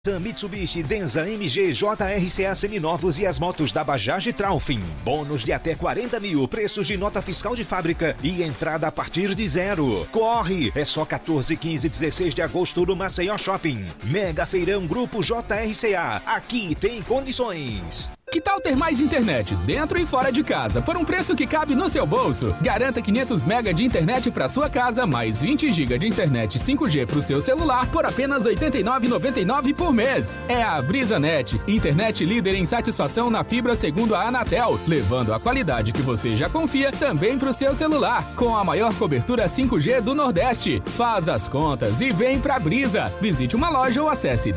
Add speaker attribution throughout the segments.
Speaker 1: Mitsubishi Denza MG JRCA seminovos e as motos da Bajaj Traufin. Bônus de até 40 mil, preços de nota fiscal de fábrica e entrada a partir de 0. Corre! É só 14, 15 e 16 de agosto no Maceió Shopping. Mega Feirão Grupo JRCA. Aqui tem condições.
Speaker 2: Que tal ter mais internet dentro e fora de casa por um preço que cabe no seu bolso? Garanta 500 MB de internet para sua casa, mais 20 GB de internet 5G para o seu celular por apenas R$ 89,99 por mês. É a BrisaNet, internet líder em satisfação na fibra segundo a Anatel, levando a qualidade que você já confia também para o seu celular, com a maior cobertura 5G do Nordeste. Faz as contas e vem pra Brisa. Visite uma loja ou acesse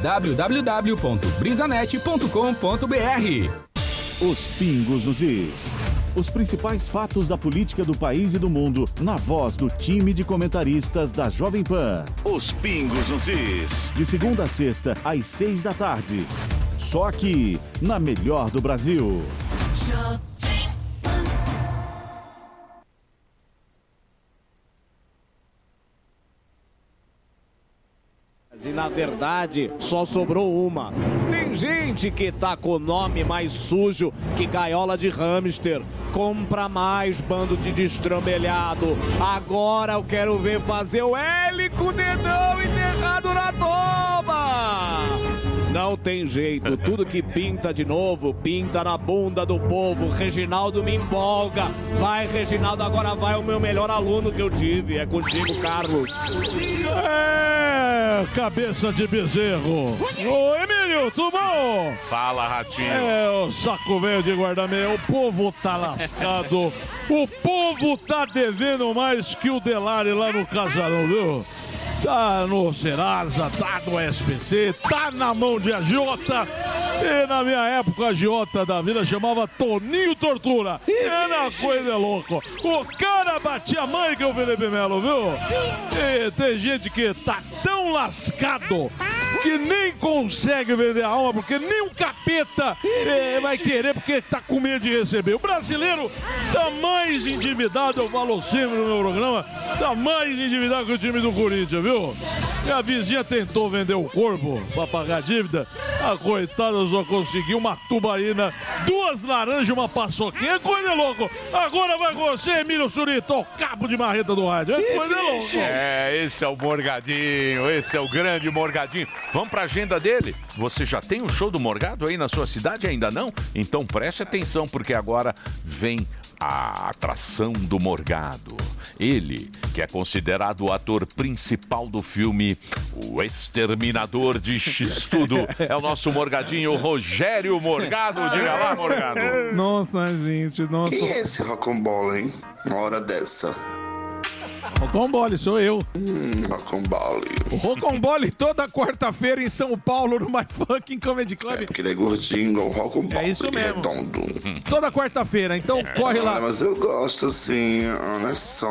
Speaker 2: www.brisanet.com.br.
Speaker 3: Os Pingos nos Is. Os principais fatos da política do país e do mundo, na voz do time de comentaristas da Jovem Pan. Os Pingos nos Is. De segunda a sexta, às 6 da tarde. Só aqui, na Melhor do Brasil.
Speaker 4: E na verdade só sobrou uma. Tem gente que tá com o nome mais sujo que gaiola de hamster. Compra mais, bando de destrambelhado. Agora eu quero ver fazer o L com o dedão enterrado na toba. Não tem jeito, tudo que pinta de novo, pinta na bunda do povo. Reginaldo me empolga. Vai, Reginaldo, agora vai o meu melhor aluno que eu tive. É contigo, Carlos.
Speaker 5: Cabeça de bezerro. Ô, Emílio, tudo bom?
Speaker 6: Fala, Ratinho.
Speaker 5: O saco velho de guarda-meia. O povo tá lascado. O povo tá devendo mais que o Delari lá no Casarão, viu? Tá no Serasa, tá no SPC, tá na mão de agiota. E na minha época, a agiota da vida chamava Toninho Tortura. Era coisa louca. O cara batia a mãe que é o Felipe Melo, viu? E tem gente que tá tão lascado que nem consegue vender a alma, porque nem um capeta vai querer, porque tá com medo de receber. O brasileiro tá mais endividado, eu falo sempre no meu programa, tá mais endividado que o time do Corinthians, viu? E a vizinha tentou vender o corpo pra pagar a dívida, a coitada só conseguiu uma tubaína, 2 laranjas e uma paçoquinha, é coisa louca. Agora vai com você, Emílio Surita, o cabo de marreta do rádio, é coisa louca.
Speaker 6: Esse é o Morgadinho, esse é o grande Morgadinho. Vamos pra agenda dele? Você já tem um show do Morgado aí na sua cidade? Ainda não? Então preste atenção, porque agora vem a atração do Morgado. Ele, que é considerado o ator principal do filme O Exterminador de X-Tudo, é o nosso Morgadinho, Rogério Morgado. Diga lá, Morgado.
Speaker 7: Nossa, gente, nossa.
Speaker 8: Quem é esse Rocambole, hein? Uma hora dessa.
Speaker 7: Rocambole, sou eu.
Speaker 8: Rocambole.
Speaker 7: O Rocambole toda quarta-feira em São Paulo, no My Fucking Comedy Club.
Speaker 8: É porque ele é gordinho igual o Rocambole.
Speaker 7: É isso mesmo.
Speaker 8: Redondo.
Speaker 7: Toda quarta-feira, então corre lá.
Speaker 8: Mas eu gosto assim, olha só.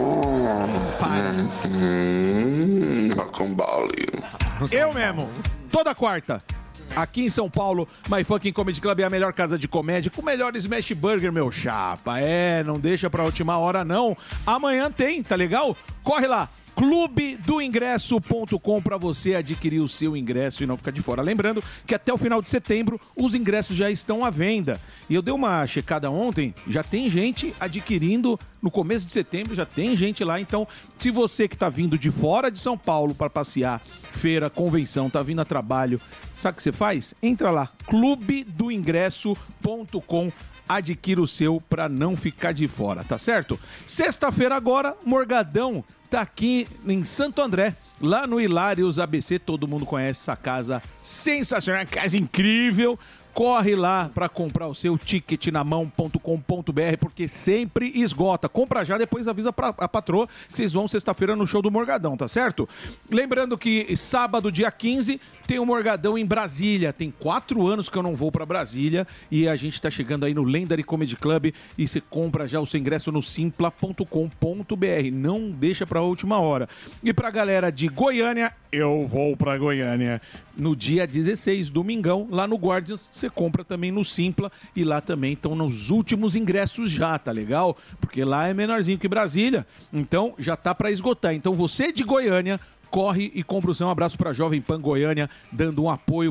Speaker 8: Rocambole.
Speaker 7: Eu mesmo. Toda quarta. Aqui em São Paulo, My Fucking Comedy Club é a melhor casa de comédia, com o melhor smash burger, meu chapa. Não deixa pra última hora, não. Amanhã tem, tá legal? Corre lá, clubedoingresso.com para você adquirir o seu ingresso e não ficar de fora. Lembrando que até o final de setembro os ingressos já estão à venda. E eu dei uma checada ontem, já tem gente adquirindo no começo de setembro, já tem gente lá. Então, se você que tá vindo de fora de São Paulo para passear, feira, convenção, tá vindo a trabalho, sabe o que você faz? Entra lá, clubedoingresso.com, adquira o seu para não ficar de fora, tá certo? Sexta-feira agora, Morgadão tá aqui em Santo André, lá no Hilários ABC, todo mundo conhece essa casa sensacional, casa incrível. Corre lá para comprar o seu ticketnamão.com.br, porque sempre esgota. Compra já, depois avisa a patroa que vocês vão sexta-feira no show do Morgadão, tá certo? Lembrando que sábado, dia 15, tem o Morgadão em Brasília. Tem 4 anos que eu não vou para Brasília e a gente tá chegando aí no Legendary Comedy Club e você compra já o seu ingresso no simpla.com.br. Não deixa pra última hora. E pra galera de Goiânia, eu vou pra Goiânia no dia 16, domingão, lá no Guardians. Você compra também no Simpla e lá também estão nos últimos ingressos já, tá legal? Porque lá é menorzinho que Brasília, então já tá pra esgotar. Então você de Goiânia, corre e compra o seu. Um abraço para Jovem Pan Goiânia, dando um apoio